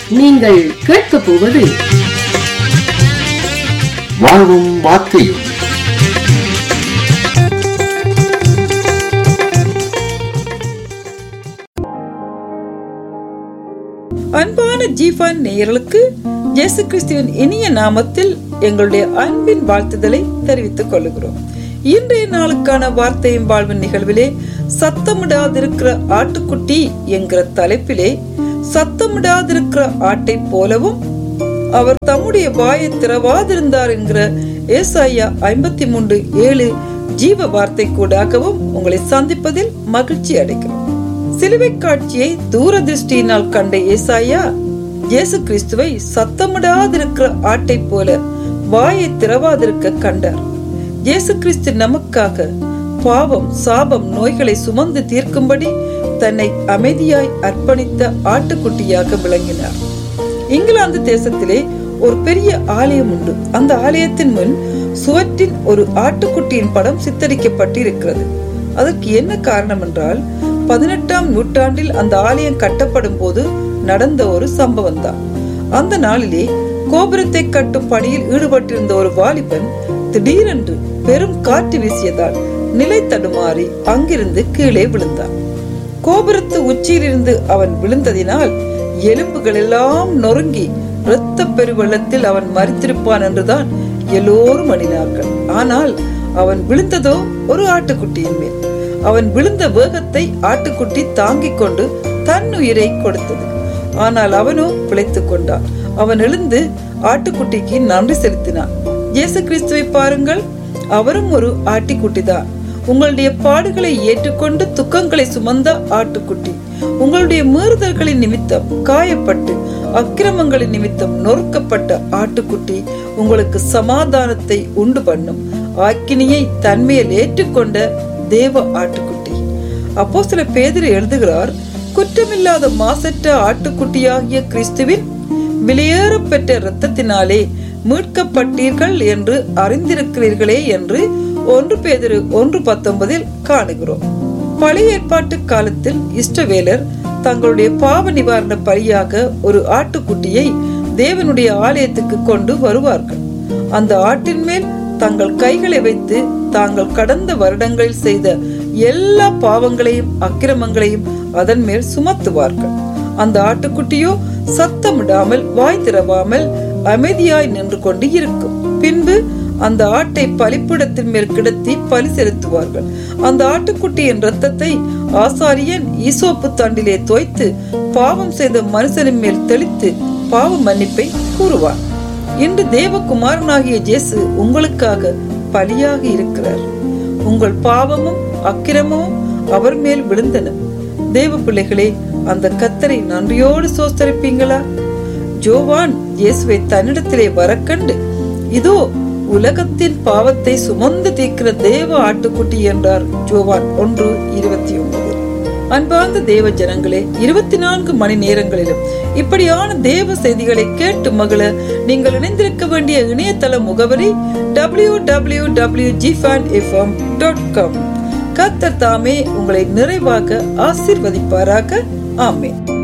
நீங்கள் கேட்கப் போவது வாழ்வும் வார்த்தையும். அன்பான ஜீவான் நேயர்களுக்கு இயேசு கிறிஸ்துவின் இனிய நாமத்தில் எங்களுடைய அன்பின் வாழ்த்துதலை தெரிவித்துக் கொள்கிறோம். இன்றைய நாளுக்கான வார்த்தையும் வாழ்வின் நிகழ்விலே சத்தமிடாதிருக்கிற ஆட்டுக்குட்டி என்கிற தலைப்பிலே, சத்தமிடாதிருக்கிற ஆட்டை போலவும் அவர் தம்முடைய வாயை திறவாதிருந்தார் என்கிற ஏசாயா 53:7 ஜீவ வார்த்தை கூடாகவும் உங்களை சந்திப்பதில் மகிழ்ச்சி அடைகிறோம். சிலுவை காட்சியை தூரதிருஷ்டியினால் கண்ட ஏசாயா இயேசு கிறிஸ்துவை சத்தமிடாதிருக்கிற ஆட்டை போல வாயை திறவாதிருக்க கண்டார். இயேசு கிறிஸ்து நமக்காக பாவம், சாபம், நோய்களை சுமந்து தீர்க்கும்படி தன்னை அமைதியாய் அர்ப்பணித்த ஆட்டுக்குட்டியாக விளங்கினார். இங்கிலாந்து தேசத்திலே ஒரு பெரிய ஆலயம் உண்டு. அந்த ஆலயத்தின் முன் சுவற்றின் ஒரு ஆட்டுக்குட்டியின் படம் சித்தரிக்கப்பட்டு இருக்கிறது. அதற்கு என்ன காரணம் என்றால், 18ஆம் நூற்றாண்டில் அந்த ஆலயம் கட்டப்படும் போது நடந்த ஒரு சம்பவம் தான். அந்த நாளிலே கோபுரத்தை கட்டும் பணியில் ஈடுபட்டிருந்த ஒரு வாலிபன் திடீரென்று பெரும் காற்று வீசியதால் நிலை தடுமாறி அங்கிருந்து கீழே விழுந்தான். கோபுரத்து உச்சியிலிருந்து அவன் விழுந்ததினால் எலும்புகள் எல்லாம் நொறுங்கி இரத்த பெருவெள்ளத்தில் அவன் மரித்திருப்பான் என்றுதான் எல்லோரும் அணினார்கள். ஆனால் அவன் விழுந்ததோ ஒரு ஆட்டுக்குட்டியின் மேல். அவன் விழுந்த வேகத்தை ஆட்டுக்குட்டி தாங்கிக் கொண்டு தன் உயிரை கொடுத்தது. ஆனால் அவனோ பிழைத்துக் கொண்டான். அவன் எழுந்து ஆட்டுக்குட்டிக்கு நன்றி செலுத்தினான். இயேசு கிறிஸ்துவை பாருங்கள், அவரும் ஒரு ஆட்டுக்குட்டி தான். உங்களுடைய பாடுகளை ஏற்றுக்கொண்டு துக்கங்களை சுமந்த ஆட்டுக்குட்டி. உங்களுடைய மீறுதல்களின் நிமித்தம் காயப்பட்டு அக்கிரமங்களின் நிமித்தம் நொறுக்கப்பட்ட ஆட்டுக்குட்டி உங்களுக்கு சமாதானத்தை உண்டு பண்ணும் ஆக்கினியை தன்மையில் ஏற்றுக்கொண்ட தேவ ஆட்டுக்குட்டி. அப்போஸ்தலர் பேதுரு எழுதுகிறார், குற்றமில்லாத மாசற்ற ஆட்டுக்குட்டியாகிய கிறிஸ்துவின் விலையேற பெற்ற இரத்தத்தினாலே மீட்கப்பட்டீர்கள் என்று அறிந்திருக்கிறீர்களே என்று 1 பேதுரு 1:19 காணுகிறோம். பழைய ஏற்பாட்டு காலத்தில் இஸ்ரவேலர் தங்களுடைய பாவ நிவாரண பலியாக ஒரு ஆட்டுக்குட்டியை தேவனுடைய ஆலயத்துக்கு கொண்டு வருவார்கள். அந்த ஆட்டின் மேல் தங்கள் கைகளை வைத்து தாங்கள் கடந்த வருடங்களில் செய்த எல்லா பாவங்களையும் அக்கிரமங்களையும் அதன் மேல் சுமத்துவார்கள். அந்த ஆட்டுக்குட்டியோ சத்தமிடாமல் வாய் திறவாமல் அமைதியாய் நின்று கொண்டு இருக்கும். பின்பு அந்த ஆட்டை பலிபீடத்தின் மேல் கிடத்தி பலி செலுத்துவார்கள். அந்த ஆட்டுக்குட்டியின் இரத்தத்தை ஆசாரியன் ஈசோப்பு தண்டிலே தோய்த்து பாவம் செய்த மனுஷனின் மேல் தெளித்து பாவ மன்னிப்பை கூறுவார். இன்று தேவகுமாரனாகிய இயேசு உங்களுக்காக பலியாக இருக்கிறார். உங்கள் பாவமும் அக்கிரமும் அவர் மேல் விழுந்தன. தேவ பிள்ளைகளே, அந்த கர்த்தரை நன்றியோடு சோஸ்தரிப்பீங்களா? யோவான் இயேசுவை தன்னிடத்திலே வரக்கண்டு, இதோ உலகத்தின் பாவத்தை சுமந்து தீர்க்கிற தேவ ஆட்டுக்குட்டி என்றார். யோவான் 1:29. அன்பார்ந்த தேவ ஜனங்களே, 24 மணி நேரங்களிலும் இப்படியான தேவ செய்திகளை கேட்டு மகிழ நீங்கள் இணைந்திருக்க வேண்டிய இணையதள முகவரி www.gfanfm.com. கர்த்தர் தாமே உங்களை நிறைவாக ஆசீர்வதிப்பாராக. ஆமென்.